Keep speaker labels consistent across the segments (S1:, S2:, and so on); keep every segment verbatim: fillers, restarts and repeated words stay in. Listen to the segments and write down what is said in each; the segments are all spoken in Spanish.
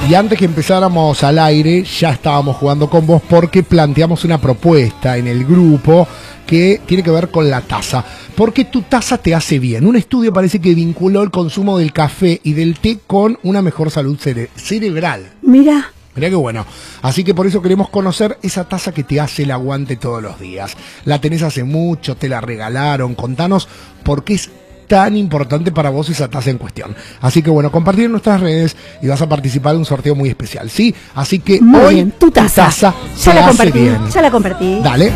S1: Y antes que empezáramos al aire, ya estábamos jugando con vos porque planteamos una propuesta en el grupo que tiene que ver con la taza. Porque tu taza te hace bien. Un estudio parece que vinculó el consumo del café y del té con una mejor salud cere- cerebral.
S2: Mira.
S1: Mirá qué bueno. Así que por eso queremos conocer esa taza que te hace el aguante todos los días. La tenés hace mucho, te la regalaron. Contanos por qué es tan importante para vos esa taza en cuestión. Así que bueno, compartir en nuestras redes y vas a participar de un sorteo muy especial, ¿sí? Así que
S2: muy
S1: hoy
S2: bien, tu taza,
S1: tu taza
S2: ya
S1: te
S2: la
S1: hace
S2: compartí,
S1: bien.
S2: ya la compartí.
S1: Dale.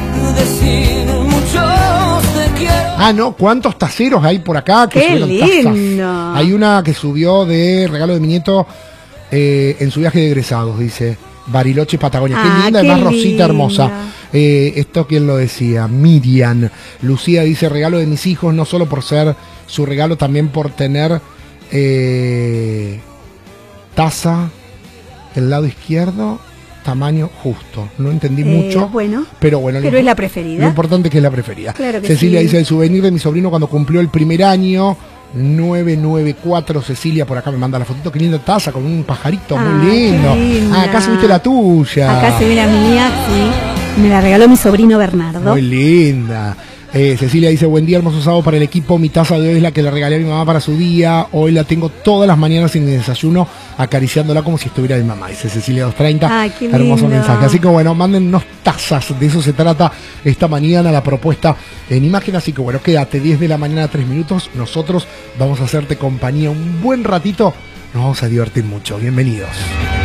S1: Ah, no, ¿cuántos taceros hay por acá que
S2: ¡Qué
S1: subieron
S2: lindo!
S1: tazas? Hay una que subió de regalo de mi nieto eh, en su viaje de egresados, dice Bariloche, Patagonia.
S2: Ah,
S1: qué linda,
S2: qué
S1: además Rosita
S2: linda.
S1: hermosa. Eh, esto quién lo decía, Miriam. Lucía dice regalo de mis hijos, no solo por ser su regalo, también por tener eh, taza el lado izquierdo, tamaño justo. No entendí
S2: Eh,
S1: mucho,
S2: bueno,
S1: pero bueno,
S2: pero
S1: lo,
S2: es la preferida.
S1: lo importante es que es la preferida.
S2: Claro que
S1: Cecilia
S2: sí.
S1: dice el souvenir de mi sobrino cuando cumplió el primer año. nueve nueve cuatro Cecilia por acá me manda la fotito, qué linda taza con un pajarito,
S2: Ah,
S1: muy lindo.
S2: qué linda.
S1: Ah, acá subiste la tuya.
S2: Acá se ve la mía, sí. Me la regaló mi sobrino Bernardo.
S1: Muy linda. Eh, Cecilia dice, buen día, hermoso sábado para el equipo. Mi taza de hoy es la que le regalé a mi mamá para su día. Hoy la tengo todas las mañanas en mi desayuno, acariciándola como si estuviera mi mamá. Dice Cecilia doscientos treinta.
S2: Ay, qué
S1: Hermoso
S2: lindo.
S1: mensaje. Así que bueno, mándennos tazas. De eso se trata esta mañana la propuesta en imagen. Así que bueno, quédate diez de la mañana, tres minutos. Nosotros vamos a hacerte compañía un buen ratito. Nos vamos a divertir mucho. Bienvenidos.